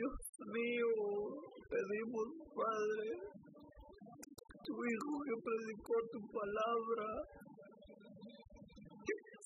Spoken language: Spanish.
Dios mío, pedimos, Padre, tu Hijo que predicó tu palabra,